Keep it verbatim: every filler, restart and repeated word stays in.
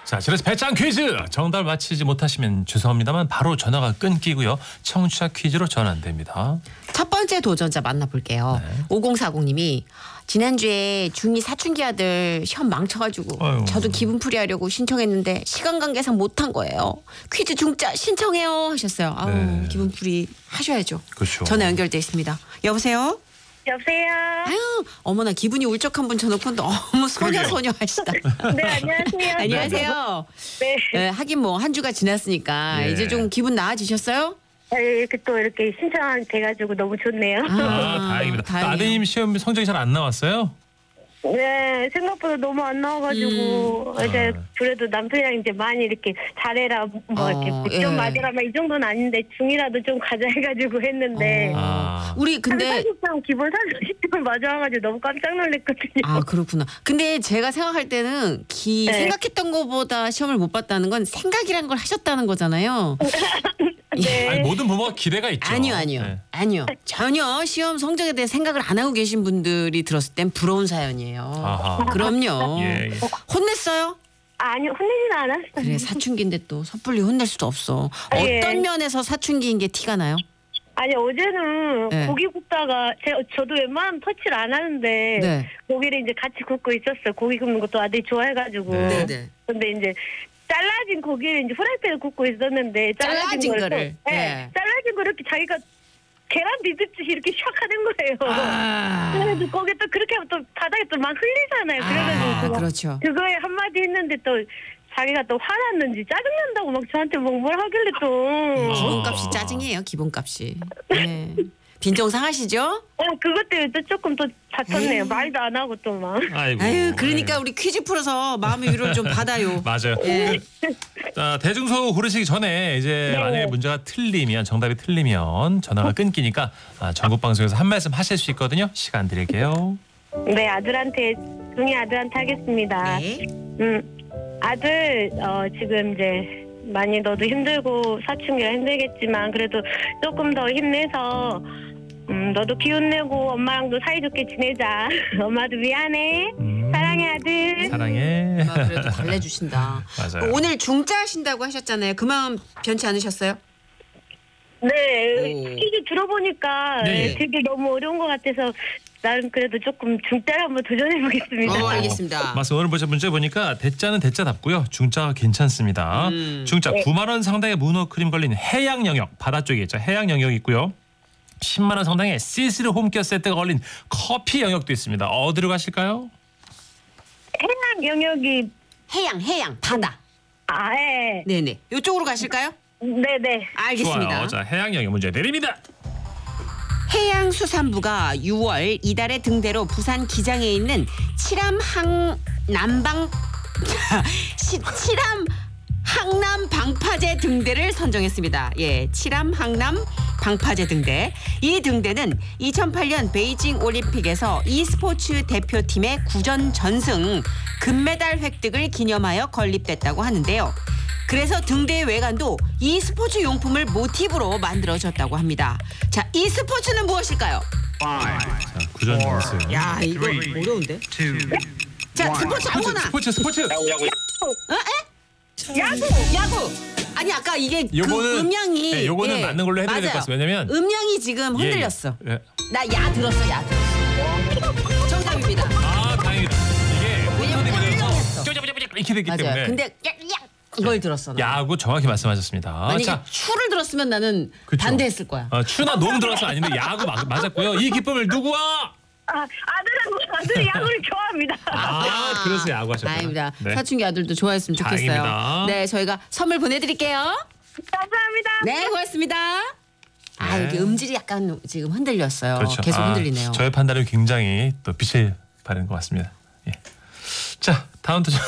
자, 그래서 배짱 퀴즈 정답을 맞히지 못하시면 죄송합니다만 바로 전화가 끊기고요. 청취자 퀴즈로 전환됩니다. 첫 번째 도전자 만나볼게요. 네. 오공사공님이 지난주에 중이 사춘기 아들 시험 망쳐가지고 아유. 저도 기분 풀이하려고 신청했는데 시간 관계상 못한 거예요. 퀴즈 중짜 신청해요 하셨어요. 아우 네. 기분 풀이 하셔야죠. 그렇죠. 전화 연결돼 있습니다. 여보세요? 여보세요. 아유 어머나 기분이 울적한 분 전화고 너무 소녀소녀 하시다. 네, 안녕하세요. 안녕하세요. 네. 네, 하긴 뭐 한 주가 지났으니까 예. 이제 좀 기분 나아지셨어요? 아, 이렇게 또 이렇게 신청 돼가지고 너무 좋네요. 아, 다행입니다. 다행이에요. 아드님 시험 성적이 잘 안 나왔어요? 네, 생각보다 너무 안 나와가지고 음. 이제 아. 그래도 남편이랑 이제 많이 이렇게 잘해라 뭐 어, 이렇게 백 점 예. 맞아라 막 이 정도는 아닌데 중이라도 좀 가자 해가지고 했는데 어. 아. 우리 근데 삼십 점 기본 삼십 점 맞아가지고 너무 깜짝 놀랐거든요. 아 그렇구나. 근데 제가 생각할 때는 기 네. 생각했던 것보다 시험을 못 봤다는 건 생각이란 걸 하셨다는 거잖아요. 네. 아니, 모든 부모가 기대가 있죠. 아니요, 아니요, 네. 아니요. 전혀 시험 성적에 대해 생각을 안 하고 계신 분들이 들었을 땐 부러운 사연이에요. 아하. 그럼요. 예, 예. 혼냈어요? 아니요, 혼내지는 않았어요. 그래 사춘기인데 또 섣불리 혼낼 수도 없어. 예. 어떤 면에서 사춘기인 게 티가 나요? 아니 어제는 네. 고기 굽다가 제, 저도 웬만하면 터치를 안 하는데 네. 고기를 이제 같이 굽고 있었어요. 고기 굽는 것도 아들이 좋아해가지고. 네. 네. 근데 이제 잘라진 고기를 이제 프라이팬에 굽고 있었는데 잘라진 걸 또- 거를? 네. 네. 잘라진 거를 이렇게 자기가 계란 비빔듯이 이렇게 샥 하는 거예요. 아, 그래서 거기 또 그렇게 하면 또 바닥에 또 막 흘리잖아요. 그래가지고 아 제가 그렇죠. 그거에 한마디 했는데 또 자기가 또 화났는지 짜증난다고 막 저한테 뭐 뭘 하길래 또. 어. 기본값이 짜증이에요. 기본값이. 네. 빈정 상하시죠? 어, 그것 때문에 또 조금 또 다퉜네요. 에이. 말도 안 하고 또 막. 아이고. 아유 그러니까 네. 우리 퀴즈 풀어서 마음의 위로를 좀 받아요. 맞아요. 예. 자, 대중소 고르시기 전에 이제 네. 만약에 문제가 틀리면 정답이 틀리면 전화가 끊기니까 아, 전국 방송에서 한 말씀 하실 수 있거든요. 시간 드릴게요. 네, 아들한테 중이 아들한테 하겠습니다. 네. 음, 아들 어, 지금 이제 많이 너도 힘들고 사춘기가 힘들겠지만 그래도 조금 더 힘내서 음, 너도 기운 내고 엄마랑도 사이좋게 지내자. 엄마도 미안해. 음, 사랑해 아들. 사랑해. 아, 그래도 달래주신다. 맞아요. 오늘 중짜 하신다고 하셨잖아요. 그 마음 변치 않으셨어요? 네, 오. 퀴즈 들어보니까 네. 되게 너무 어려운 것 같아서 나름 그래도 조금 중짜를 한번 도전해 보겠습니다. 어 알겠습니다. 맞습니다. 오늘 문제 문제 보니까 대자는 대자답고요. 중자가 괜찮습니다. 음. 중자 네. 구만 원 상당의 문어 크림 걸린 해양 영역 바다 쪽에 있죠. 해양 영역이 있고요. 십만 원 상당의 시스루 홈케어 세트가 걸린 커피 영역도 있습니다. 어디로 가실까요? 해양 영역이 해양 해양 바다. 아예 네네. 이쪽으로 가실까요? 네네. 알겠습니다. 좋아요. 자, 해양 영역 문제 드립니다. 해양수산부가 유월 이달의 등대로 부산 기장에 있는 칠암 항 남방 시- 칠암 항남 방파제 등대를 선정했습니다. 예, 칠암 항남 방파제 등대. 이 등대는 이천팔 년 베이징 올림픽에서 e스포츠 대표팀의 구전 전승 금메달 획득을 기념하여 건립됐다고 하는데요. 그래서 등대의 외관도 e스포츠 용품을 모티브로 만들어졌다고 합니다. 자, e스포츠는 무엇일까요? 자, 구전 연습. 야, 이거 어려운데? 자, 스포츠 아무거나. 스포츠 스포츠. 어? 에? 야구, 야구. 아니 아까 이게 그 요거는 음량이 네, 요거는 예, 맞는 걸로 해드려야 될 것 맞아요. 같습니다. 왜냐면 음량이 지금 예, 흔들렸어. 예. 나 야 들었어, 야 들었어. 정답입니다. 아, 다행이다. 이게 왜냐면 홀리면서 꼴렁했어. 쪼쪼쪼쪼 이렇게 됐기 맞아요. 때문에. 근데 야, 야 이걸 들었어. 나. 야구 정확히 말씀하셨습니다. 만약에 자, 추를 들었으면 나는 그쵸. 반대했을 거야. 어, 추나 농 들어서 아닌데 야구 맞, 맞았고요. 이 기쁨을 누구와? 아, 아들은 아들이 야구를 좋아합니다. 아, 그래서 야구 하셨구나. 아닙니다. 네. 사춘기 아들도 좋아했으면 좋겠어요. 다행입니다. 네, 저희가 선물 보내드릴게요. 감사합니다. 네, 고맙습니다. 아, 네. 이게 음질이 약간 지금 흔들렸어요. 그렇죠. 계속 아, 흔들리네요. 저의 판단은 굉장히 또 빛을 발하는 것 같습니다. 예. 자, 다음 도전.